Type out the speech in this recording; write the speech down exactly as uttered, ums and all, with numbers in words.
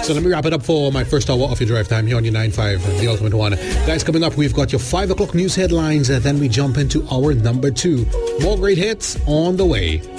So let me wrap it up for my first hour of your drive time here on your nine five, the ultimate one. Guys, coming up, we've got your five o'clock news headlines, and then we jump into our number two. More great hits on the way.